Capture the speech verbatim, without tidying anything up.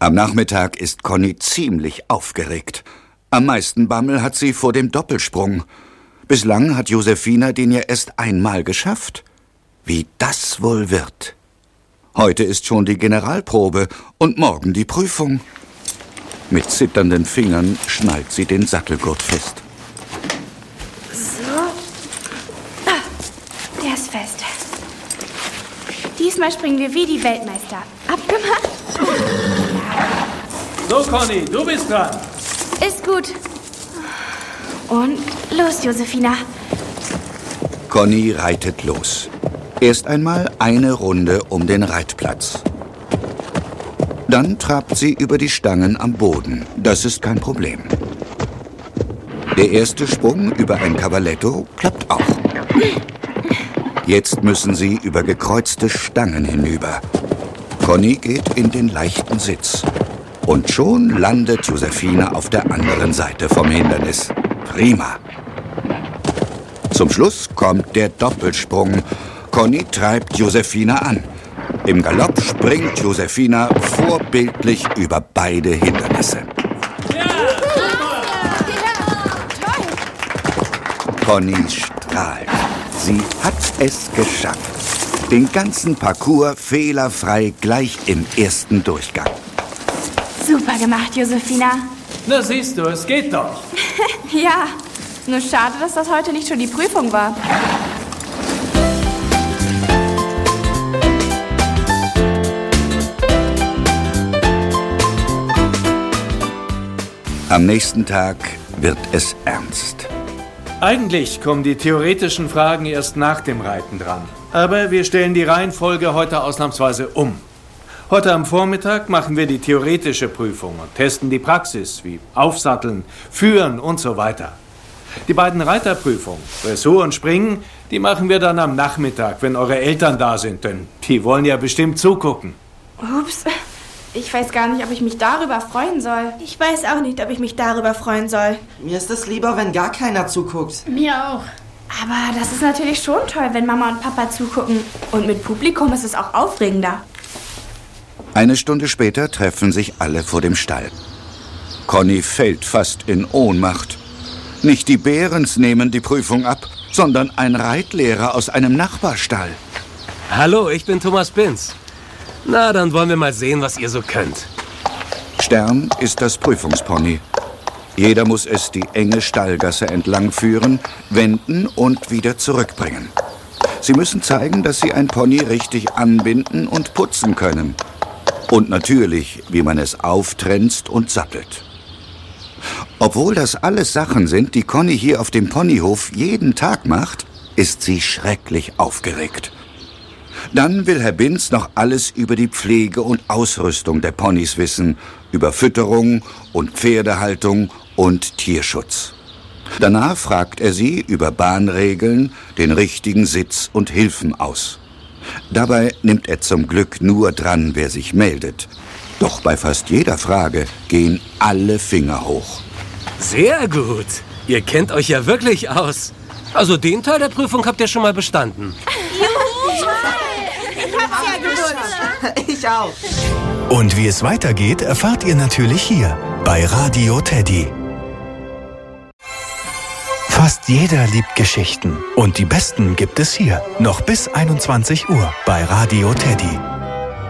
Am Nachmittag ist Conny ziemlich aufgeregt. Am meisten Bammel hat sie vor dem Doppelsprung. Bislang hat Josefina den ja erst einmal geschafft. Wie das wohl wird. Heute ist schon die Generalprobe und morgen die Prüfung. Mit zitternden Fingern schnallt sie den Sattelgurt fest. So. Ah, der ist fest. Diesmal springen wir wie die Weltmeister. Abgemacht? So, Conny, du bist dran. Ist gut. Und los, Josefina. Conny reitet los. Erst einmal eine Runde um den Reitplatz. Dann trabt sie über die Stangen am Boden. Das ist kein Problem. Der erste Sprung über ein Cavaletto klappt auch. Jetzt müssen sie über gekreuzte Stangen hinüber. Conny geht in den leichten Sitz. Und schon landet Josefina auf der anderen Seite vom Hindernis. Prima. Zum Schluss kommt der Doppelsprung. Conny treibt Josefina an. Im Galopp springt Josefina vorbildlich über beide Hindernisse. Ja! Conny strahlt. Sie hat es geschafft. Den ganzen Parcours fehlerfrei gleich im ersten Durchgang. Super gemacht, Josefina. Na siehst du, es geht doch. Ja, nur schade, dass das heute nicht schon die Prüfung war. Am nächsten Tag wird es ernst. Eigentlich kommen die theoretischen Fragen erst nach dem Reiten dran. Aber wir stellen die Reihenfolge heute ausnahmsweise um. Heute am Vormittag machen wir die theoretische Prüfung und testen die Praxis, wie Aufsatteln, Führen und so weiter. Die beiden Reiterprüfungen, Dressur und Springen, die machen wir dann am Nachmittag, wenn eure Eltern da sind, denn die wollen ja bestimmt zugucken. Ups, ich weiß gar nicht, ob ich mich darüber freuen soll. Ich weiß auch nicht, ob ich mich darüber freuen soll. Mir ist es lieber, wenn gar keiner zuguckt. Mir auch. Aber das ist natürlich schon toll, wenn Mama und Papa zugucken. Und mit Publikum ist es auch aufregender. Eine Stunde später treffen sich alle vor dem Stall. Conny fällt fast in Ohnmacht. Nicht die Behrens nehmen die Prüfung ab, sondern ein Reitlehrer aus einem Nachbarstall. Hallo, ich bin Thomas Binz. Na, dann wollen wir mal sehen, was ihr so könnt. Stern ist das Prüfungspony. Jeder muss es die enge Stallgasse entlang führen, wenden und wieder zurückbringen. Sie müssen zeigen, dass sie ein Pony richtig anbinden und putzen können. Und natürlich, wie man es auftrennt und sattelt. Obwohl das alles Sachen sind, die Conny hier auf dem Ponyhof jeden Tag macht, ist sie schrecklich aufgeregt. Dann will Herr Binz noch alles über die Pflege und Ausrüstung der Ponys wissen, über Fütterung und Pferdehaltung und Tierschutz. Danach fragt er sie über Bahnregeln, den richtigen Sitz und Hilfen aus. Dabei nimmt er zum Glück nur dran, wer sich meldet. Doch bei fast jeder Frage gehen alle Finger hoch. Sehr gut. Ihr kennt euch ja wirklich aus. Also den Teil der Prüfung habt ihr schon mal bestanden. Ich auch. Und wie es weitergeht, erfahrt ihr natürlich hier bei Radio Teddy. Fast jeder liebt Geschichten. Und die besten gibt es hier. Noch bis einundzwanzig Uhr bei Radio Teddy.